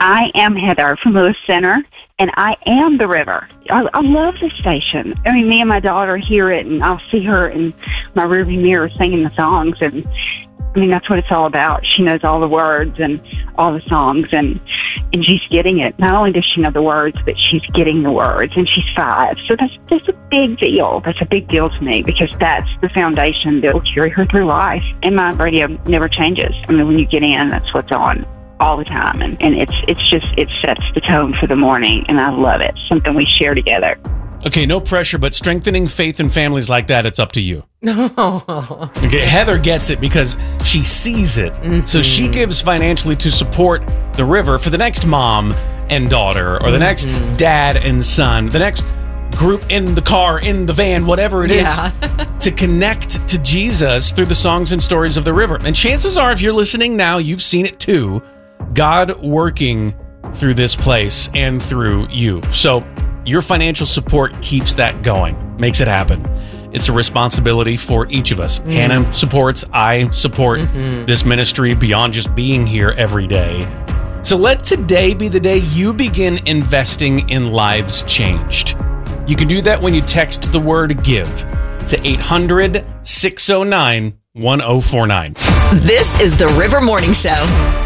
I am Heather from Lewis Center, and I am the river. I love this station. I mean, me and my daughter hear it, and I'll see her in my rearview mirror singing the songs, and I mean, that's what it's all about. She knows all the words and all the songs, and she's getting it. Not only does she know the words, but she's getting the words, and she's 5. So that's a big deal. That's a big deal to me, because that's the foundation that will carry her through life. And my radio never changes. I mean, when you get in, that's what's on all the time, and it sets the tone for the morning, and I love it. Something we share together. Okay, no pressure, but strengthening faith in families like that, it's up to you. Okay, Heather gets it because she sees it. Mm-hmm. So she gives financially to support the river for the next mom and daughter, or the next dad and son, the next group in the car, in the van, whatever it is, to connect to Jesus through the songs and stories of the river. And chances are, if you're listening now, you've seen it too. God working through this place and through you. So your financial support keeps that going, makes it happen. It's a responsibility for each of us. Hannah supports, I support this ministry beyond just being here every day. So let today be the day you begin investing in lives changed. You can do that when you text the word GIVE to 800-609-1049. This is the River Morning Show.